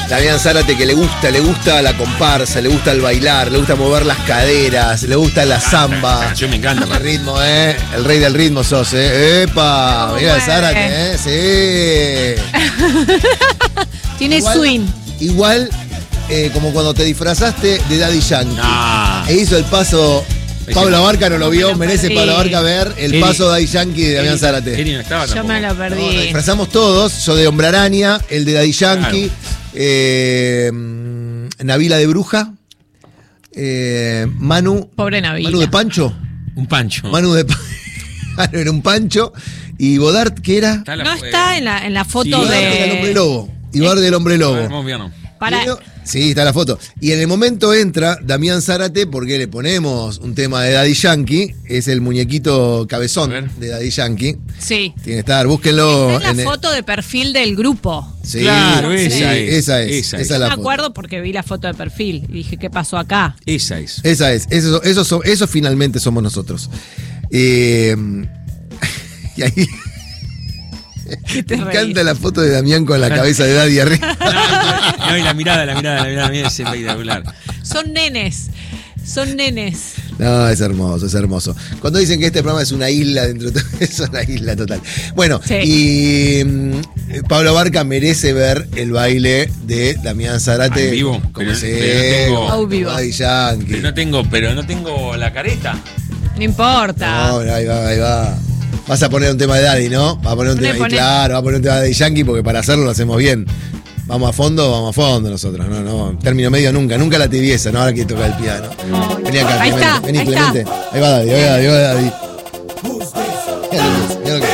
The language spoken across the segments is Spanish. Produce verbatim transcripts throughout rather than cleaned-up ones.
Damián Zárate, que le gusta, le gusta la comparsa, le gusta el bailar, le gusta mover las caderas, le gusta la samba. Esta canción me encanta. El ritmo, ¿eh? El rey del ritmo sos, ¿eh? ¡Epa! No, Mira bueno. Zárate, ¿eh? Sí. Tiene Igual- swing. Igual, eh, como cuando te disfrazaste de Daddy Yankee. Ah. E hizo el paso. Pablo Abarca no lo vio, me lo merece perdí. Pablo Abarca ver el Eri- paso de Daddy Yankee de Damián Eri- Zárate. Eri no estaba Yo tampoco. me lo No, perdí. nos disfrazamos todos, yo de Hombre Araña, el de Daddy Yankee, eh, Nabila de Bruja, eh, Manu, Pobre Navila. Manu de Pancho, Un pancho. Manu de Pancho, era un Pancho, y Bodart, que era? Está la- No está en la, en la foto Sí, Bodart de. era el hombre lobo, y Bodart del hombre A lobo. ver, vamos viendo. Para, Pero- sí, está la foto. Y en el momento entra Damián Zárate porque le ponemos un tema de Daddy Yankee, es el muñequito cabezón A ver. de Daddy Yankee. sí. Tiene que estar, búsquenlo. Está en la el- foto de perfil del grupo. Sí, Claro, sí, esa es, esa es, esa esa es. es la Me foto. acuerdo porque vi la foto de perfil y dije, ¿qué pasó acá? Esa es. Esa es, eso, eso, so- eso finalmente somos nosotros. Eh, y ahí ¿Qué te me reís? encanta la foto de Damián con la cabeza de Daddy arriba. No, no, y la mirada, la mirada, la mirada, mira, es espectacular. Son nenes. Son nenes. No, es hermoso, es hermoso. Cuando dicen que este programa es una isla dentro de todo, es una isla total. Bueno, Sí. y mm, Pablo Barca merece ver el baile de Damián Zárate. Ah, ¿en vivo? Como Pero- se pero no tengo- Ah, vivo. Daddy Yankee. Pero no tengo, pero no tengo la careta. No importa. No, ahí va, ahí va. Vas a poner un tema de Daddy, ¿no? Vas a poner un Poné, tema, y poné. claro, vas a poner un tema de Daddy Yankee porque para hacerlo lo hacemos bien. Vamos a fondo, vamos a fondo nosotros, no, no, término medio nunca, nunca la tibieza, no ahora que toca el piano. Oh, Vení acá, ahí Clemente, está, vení, ahí Clemente. está. Ahí va Daddy, ahí va Daddy, ahí va Daddy. Mirá lo que es, mirá lo que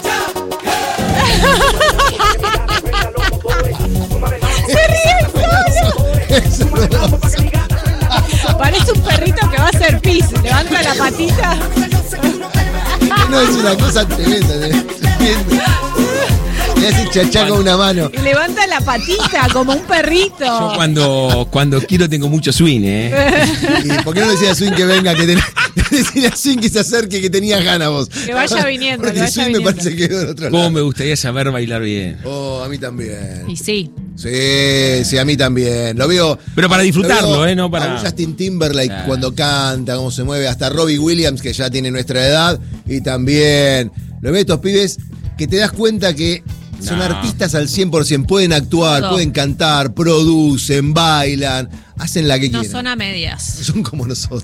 es. Es hermoso. Parece un perrito que va a hacer pis. Levanta la patita. No, es una cosa tremenda, ¿eh? Tremenda. Le hace chachá con una mano. Y levanta la patita como un perrito. Yo cuando, cuando quiero tengo mucho swing, ¿eh? ¿Y por qué no le decía a Swing que venga? Que ten... Decía a Swing que se acerque, que tenías ganas vos. Que vaya viniendo, Porque que vaya Swing me viniendo. parece que quedó del otro ¿Cómo lado. me gustaría saber bailar bien? Oh, a mí también. Y sí. Sí, sí, a mí también. Lo veo. Pero para disfrutarlo, lo veo ¿eh? No para- a un Justin Timberlake Claro. cuando canta, cómo se mueve. Hasta Robbie Williams, que ya tiene nuestra edad. Y también. Lo veo a estos pibes que te das cuenta que son No. artistas al cien por ciento. Pueden actuar, Todo. pueden cantar, producen, bailan, hacen la que No quieran. son a medias. Son como nosotros.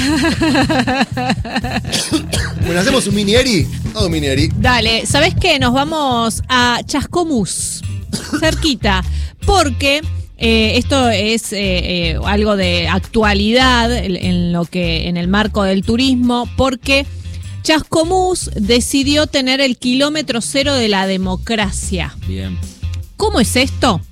Bueno, ¿hacemos un mini Eri? No, un mini Eri. Dale, ¿sabés qué? Nos vamos a Chascomús, cerquita, porque eh, esto es eh, eh, algo de actualidad en, en lo que en el marco del turismo, porque Chascomús decidió tener el kilómetro cero de la democracia. Bien. ¿Cómo es esto?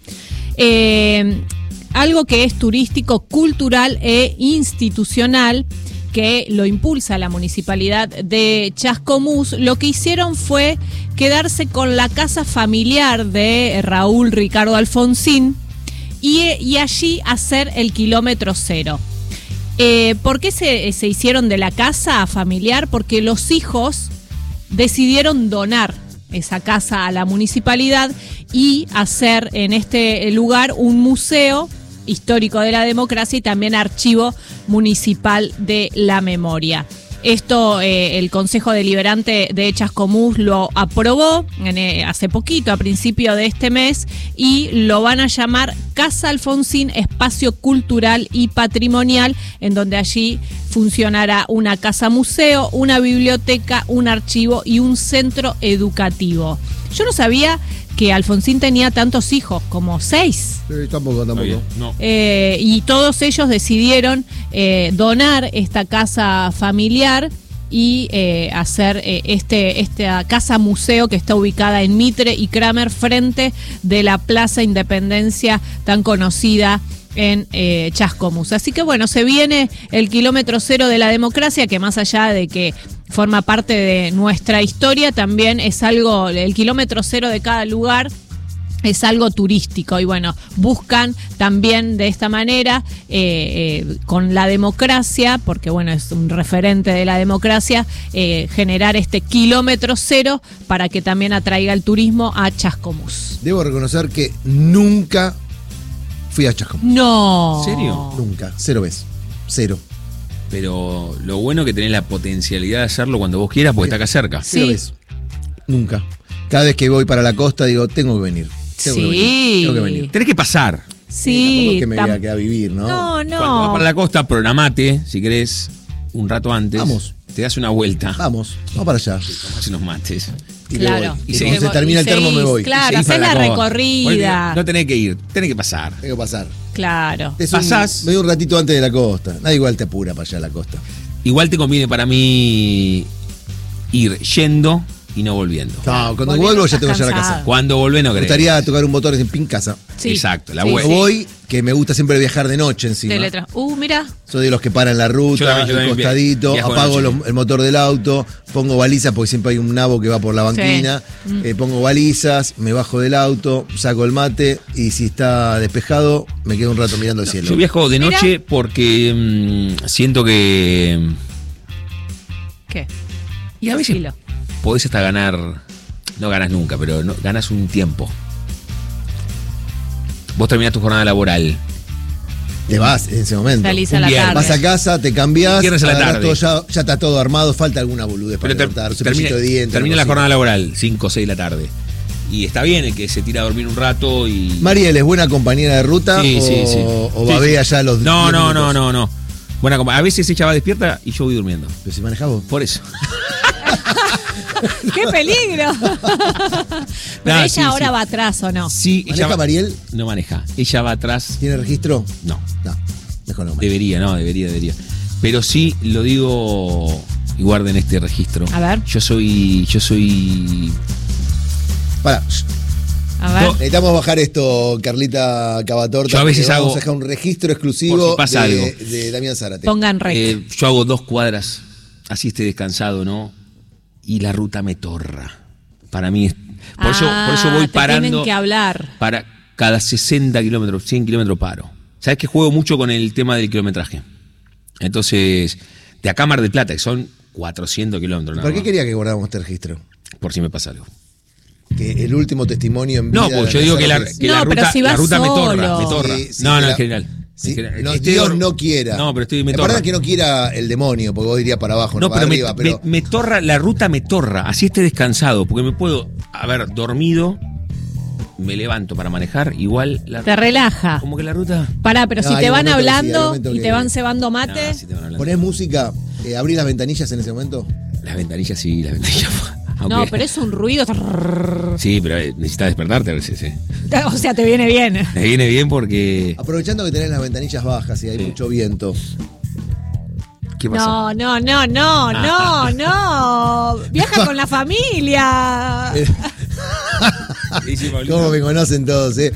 Eh, algo que es turístico, cultural e institucional, que lo impulsa la municipalidad de Chascomús. Lo que hicieron fue quedarse con la casa familiar de Raúl Ricardo Alfonsín y, y allí hacer el kilómetro cero. Eh, ¿Por qué se, se hicieron de la casa familiar? Porque los hijos decidieron donar esa casa a la municipalidad y hacer en este lugar un museo histórico de la democracia y también archivo municipal de la memoria. Esto eh, el Consejo Deliberante de Chascomús lo aprobó en, eh, hace poquito, a principio de este mes, y lo van a llamar Casa Alfonsín, Espacio Cultural y Patrimonial, en donde allí funcionará una casa museo, una biblioteca, un archivo y un centro educativo. Yo no sabía que Alfonsín tenía tantos hijos, como seis. Sí, tampoco, tampoco. Oye, no. Eh, y todos ellos decidieron eh, donar esta casa familiar y eh, hacer eh, este esta casa museo que está ubicada en Mitre y Kramer, frente de la Plaza Independencia tan conocida en eh, Chascomús. Así que bueno, se viene el kilómetro cero de la democracia, que más allá de que forma parte de nuestra historia, también es algo, el kilómetro cero de cada lugar es algo turístico, y bueno, buscan también de esta manera, eh, eh, con la democracia, porque bueno, es un referente de la democracia, eh, generar este kilómetro cero para que también atraiga el turismo a Chascomús. Debo reconocer que nunca fui a Chascomús. No. ¿En serio? Nunca, cero veces. Cero. Pero lo bueno es que tenés la potencialidad de hacerlo cuando vos quieras porque está acá cerca. Sí. Cero veces. Nunca. Cada vez que voy para la costa digo, tengo que venir. Tengo Sí. que venir. Tengo que venir. Tenés que pasar. Sí. Tampoco es que me voy a tam- quedar a vivir, ¿no? No, no. Cuando vas para la costa, programate, si querés, un rato antes. Vamos. Te das una vuelta. Vamos, vamos para allá. Tomás unos mates. Y me Claro. voy. Y Y seguís- cuando se termina el y termo me seguís, voy. claro. Y seguís hacés para la costa. recorrida. Porque No tenés que ir, tenés que pasar. Tengo que pasar. Claro. Es un- Pasás. Me voy un ratito antes de la costa. Nadie igual te apura para allá a la costa. Igual te conviene para mí ir yendo y no volviendo. No, cuando Volviendo vuelvo ya estás tengo que llegar a cansado. casa. Cuando volvés no Me querés. gustaría tocar un botón en pin casa. Sí. Exacto, la Sí, vuelta. sí. Voy, que me gusta siempre viajar de noche encima. Teletra- Uh, mira. Soy de los que paran la Yo ruta, también, yo el también costadito, viajo de apago noche. los- el motor del auto, pongo balizas porque siempre hay un nabo que va por la banquina, Mm. eh, pongo balizas, me bajo del auto, saco el mate y si está despejado me quedo un rato mirando el cielo. Yo viajo de Mira. noche porque mm, siento que ¿Qué? y a veces Decilo. podés hasta ganar, no ganas nunca, pero no, ganas un tiempo. Vos terminás tu jornada laboral. Te vas en ese momento. Salís a Un la viernes. tarde. Vas a casa, te cambiás, Viernes a la agarrás tarde. todo, ya, ya está todo armado, falta alguna boludez para Pero ter- levantar, termina, cepillito de dientes. termina una la cosita. jornada laboral, cinco o seis de la tarde. Y está bien el que se tira a dormir un rato y. Mariel, ¿es buena compañera de ruta Sí, o, sí, sí. o Sí, babea sí. ya los No, diez no, no, minutos? no, no. Bueno, como- a veces ella va despierta y yo voy durmiendo. Pero si manejás vos. Por eso. ¡Qué peligro! Pero Nah, ella sí, ahora sí. va atrás, ¿o no? Sí, ella ¿Maneja va- Mariel? No maneja. Ella va atrás. ¿Tiene registro? No. No, mejor no. Debería, no, debería, debería. Pero sí, lo digo y guarden este registro. A ver. Yo soy. Yo soy. Para, A ver. No. necesitamos bajar esto, Carlita Cavatorta. Yo a veces porque vamos hago- a dejar un registro exclusivo Por si pasa de, algo. de Damián Zárate. Pongan rec. eh, yo hago dos cuadras, así esté descansado, ¿no? Y la ruta me torra. Para mí es. Por, eso, por eso Ah, voy te parando. tienen que hablar. Para cada sesenta kilómetros, cien kilómetros paro. ¿Sabes que juego mucho con el tema del kilometraje? Entonces, de acá a Mar del Plata, que son cuatrocientos kilómetros. nada ¿Por qué más, quería que guardáramos este registro? Por si me pasa algo. Que el último testimonio en vida. No, de porque yo Damián digo que la, Zárate. que No, la pero ruta, si la vas ruta me torra, solo. me torra. Sí, sí, no, no, que en la- general. Sí, En general. no, Estoy Dios dor- no quiera. No, pero estoy me La torra. verdad que no quiera el demonio, porque vos dirías para abajo, no, No, para pero, me, arriba, pero me- me torra, la ruta me torra, así esté descansado, porque me puedo haber dormido, me levanto para manejar, igual la Te relaja. como que la ruta. Pará, pero No, si hay te un van momento que sí, hay un hablando momento y que- te van cebando mate. Nah, sí te van hablando. ponés música, eh, abrís las ventanillas en ese momento. Las ventanillas sí, las ventanillas. Aunque- No, pero es un ruido. Sí, pero eh, necesitas despertarte a veces, eh. O sea, te viene bien. Me viene bien porque. Aprovechando que tenés las ventanillas bajas y hay Sí. mucho viento. ¿Qué pasa? No, no, no, no, no, no. Viaja con la familia. ¿Qué dice Pablito? ¿Cómo me conocen todos, eh?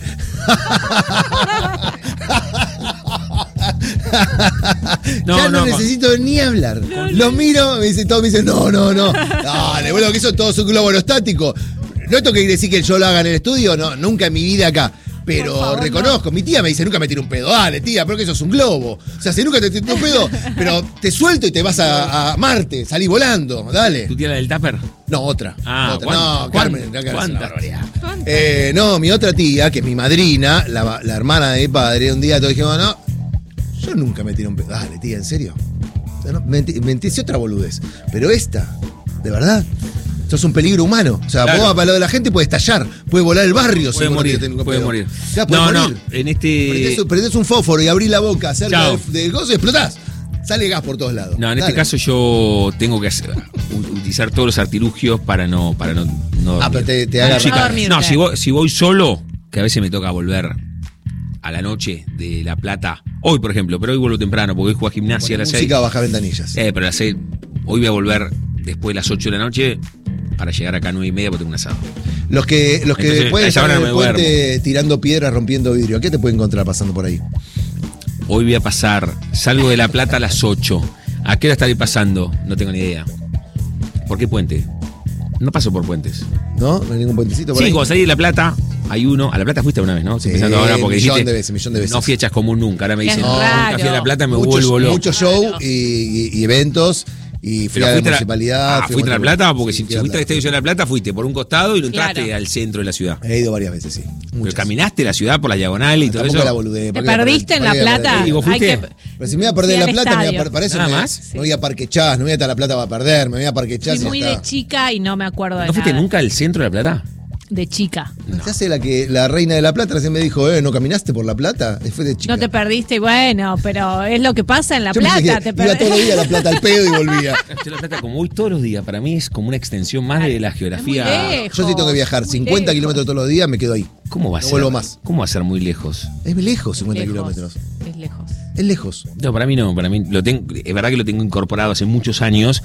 No, ya no, no, necesito ni hablar. Los miro, me dice, todos me dicen, no, no, no. Dale, boludo, que eso todo es un globo aerostático. No esto que quiere decir que yo lo haga en el estudio, no, nunca en mi vida acá. Pero Por favor, reconozco, mi tía me dice, nunca me tiro un pedo. Dale, tía, pero que eso es un globo. O sea, si nunca te tiro un pedo, pero te suelto y te vas a, a Marte, salí volando, dale. ¿Tu tía la del tupper? No, otra. Ah, otra. ¿cuánta? No, Carmen, ¿Cuánta? no, Carmen, es una ¿Cuánta? barbaridad. Eh, no, mi otra tía, que es mi madrina, la, la hermana de mi padre, un día todos dijimos, no, yo nunca me tiro un pedo. Dale, tía, ¿en serio? O sea, no, me mentí otra boludez. Pero esta, ¿de verdad? Sos un peligro humano. O sea, Claro. vos vas para lo de la gente, puede estallar, puede volar el barrio. Puede si vos morir, no te tenés un puede pedo. morir. Ya, puede No, morir. no, en este. Prendés, un- prendés un fósforo y abrís la boca cerca Chao. del, del gozo y explotás. Sale gas por todos lados. No, en Dale. este caso yo tengo que hacer- u- utilizar todos los artilugios para no, para no, no Ah, dormir. pero te, te Para agarra. no Chica, dormirte. no, si voy, si voy solo, que a veces me toca volver a la noche de La Plata. Hoy, por ejemplo, pero hoy vuelvo temprano porque hoy juego a gimnasia a las seis. Música baja ventanillas. Eh, pero a las seis. Hoy voy a volver después de las ocho de la noche para llegar acá a nueve y media porque tengo un asado. Los que, los que Entonces, pueden a esa estar hora en no el me puente tirando piedras, rompiendo vidrio, ¿qué te puede encontrar pasando por ahí? Hoy voy a pasar, salgo de La Plata a las ocho. ¿A qué hora estaré pasando? No tengo ni idea. ¿Por qué puente? No paso por puentes. ¿No? ¿No hay ningún puentecito por Sí, ahí? cuando salí de La Plata, hay uno. A La Plata fuiste una vez, ¿no? Estoy Sí, pensando ahora porque millón dijiste. de veces, millón de veces. No fui a Chascomún nunca. Ahora me Es dicen, no, raro. nunca fui a La Plata, me Mucho- vuelvo loco. Mucho show Claro. y, y- y eventos Y fui Pero a la fuiste municipalidad. Ah, fui ¿fuiste a La muchas Plata? veces. Porque Sí, si fui a fuiste al Plata. Estadio de La Plata, fuiste por un costado y no entraste Claro. al centro de la ciudad. He ido varias veces, sí. Pero Muchas. caminaste la ciudad por la diagonal y todo Tampoco eso. la boludé. ¿Te ¿para qué voy a perdiste en perder? La ¿Para qué voy a Plata? perder? ¿Y vos Hay fuiste? que- Pero si me voy a perder Sí, La al Plata, me voy a estadio. per- para eso Nada me, más. me voy a Parque Chas, no voy a estar La Plata va a perder, me voy a Parque Chas Fui y muy ya de está. chica y no me acuerdo de ¿No fuiste nada. nunca al centro de La Plata? De chica. Se hace la que la reina de La Plata recién me dijo, eh, ¿no caminaste por La Plata? Fue de chica. No te perdiste, bueno, pero es lo que pasa en La Yo pensé Plata. que Te iba per- todos los días a La Plata al pedo y volvía. Yo La Plata, como voy todos los días, para mí es como una extensión más de la geografía. Es muy lejos. Yo sí tengo que viajar Muy cincuenta lejos. kilómetros todos los días, me quedo ahí. ¿Cómo va a No ser? vuelvo más. ¿Cómo va a ser muy lejos? Es lejos, cincuenta Lejos. kilómetros. Es lejos. Es lejos. No, para mí no, para mí lo tengo, es verdad que lo tengo incorporado hace muchos años,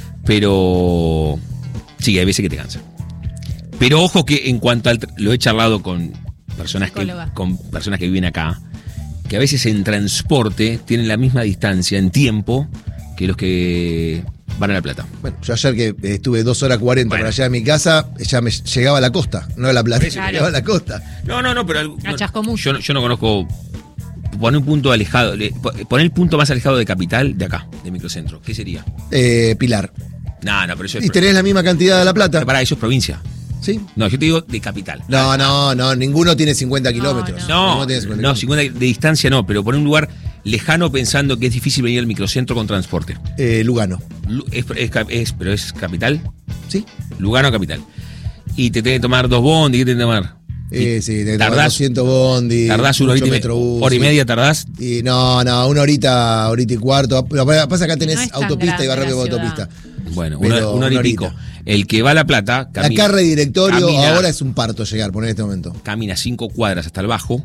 pero sí, hay veces que te cansa. Pero ojo que en cuanto al, lo he charlado con personas que, Psicóloga. con personas que viven acá, que a veces en transporte tienen la misma distancia en tiempo que los que van a La Plata. Bueno, yo ayer que eh, estuve dos horas cuarenta Bueno. para allá de mi casa, ya me llegaba a la costa, no a La Plata, Claro. llegaba a la costa. No, no, no, pero algo- A no, Chascomús. yo, no- yo no conozco. Poner un punto alejado, le- po- poner el punto más alejado de capital de acá, de microcentro. ¿Qué sería? Eh, Pilar. No, no, pero eso es. Y tenés la misma cantidad de La Plata. Para eso es provincia. ¿Sí? No, yo te digo de capital. No, no, no, ninguno tiene cincuenta No, kilómetros. No, Ninguno tiene cincuenta no, kilómetros. cincuenta de distancia no, pero poner un lugar lejano pensando que es difícil venir al microcentro con transporte. Eh, Lugano. Lu- Es, es cap- es- pero es capital, ¿Sí? Lugano capital. Y te tenés que tomar dos bondi, ¿qué te tenés que tomar? Eh, sí, te tardás- doscientos bondi. Tardás una mucho horita y, me- metrobús, hora y sí. media, tardás. Y no, no, una horita, horita y cuarto. Pero pasa acá tenés No es tan autopista y va grande rápido por la autopista. Bueno, Pero una, una hora y una pico. horita. El que va a La Plata, camina, Acá redirectorio camina- ahora es un parto llegar, poner en este momento. camina cinco cuadras hasta el bajo,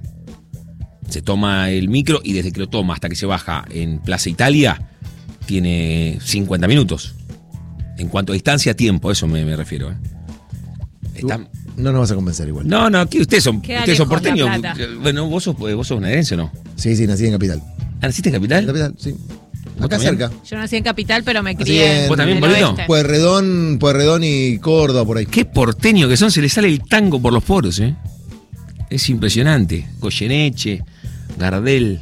se toma el micro y desde que lo toma hasta que se baja en Plaza Italia, tiene cincuenta minutos. En cuanto a distancia, tiempo, eso me, me refiero. ¿eh? Está- No nos vas a convencer igual. No, no, aquí ustedes son, Queda ustedes son lejos La porteños. Plata. Bueno, vos sos, vos sos bonaerense, ¿o no? Sí, sí, nací en Capital. ¿Ah, naciste en En Capital? Capital, sí. ¿Vos Acá también? cerca. Yo nací en Capital, pero me Así crié en- ¿Vos también, en el Bolito? oeste. Pueyrredón, Pueyrredón y Córdoba, por ahí. Qué porteño que son, se les sale el tango por los poros, ¿eh? Es impresionante. Goyeneche, Gardel,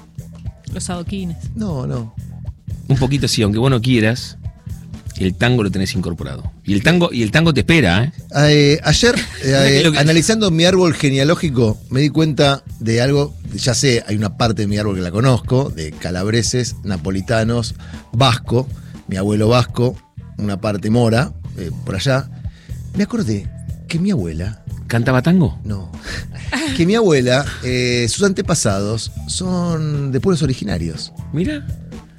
Los adoquines. No, no. un poquito sí, aunque vos no quieras, el tango lo tenés incorporado. Y el tango, y el tango te espera, ¿eh? Eh, ayer, eh, Lo que- analizando mi árbol genealógico, me di cuenta de algo. Ya sé, hay una parte de mi árbol que la conozco, de calabreses, napolitanos, vasco, mi abuelo vasco, una parte mora, eh, por allá. Me acordé que mi abuela, ¿Cantaba tango? no, que mi abuela, eh, sus antepasados son de pueblos originarios. Mira.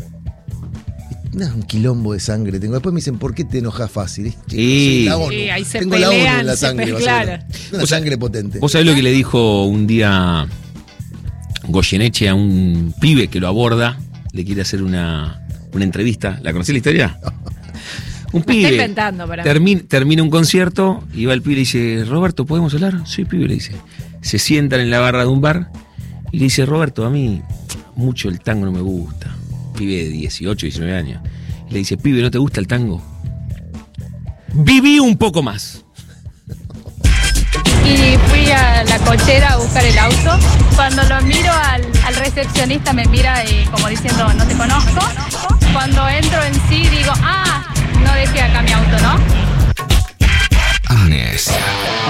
No, un quilombo de sangre tengo. Después me dicen, ¿por qué te enojas fácil? Sí. Soy la ONU. Sí, ahí se tengo la ONU pelean, en la se sangre. pe- vas a ver. claro. Una Vos sangre potente. ¿Vos sabés lo que le dijo un día Goyeneche a un pibe que lo aborda? Le quiere hacer una, una entrevista. ¿La conocés la historia? Un Me está pibe. inventando para mí. termina, termina un concierto y va el pibe y le dice, Roberto, ¿podemos hablar? Sí, pibe, le dice. Se sientan en la barra de un bar y le dice, Roberto, a mí mucho el tango no me gusta. Pibe de dieciocho, diecinueve años. Y le dice, pibe, ¿no te gusta el tango? Viví un poco más. Y fui a la cochera a buscar el auto. Cuando lo miro al, al recepcionista me mira y como diciendo no te conozco. Cuando entro en sí digo, ah, no dejé acá mi auto, ¿no? Amnesia.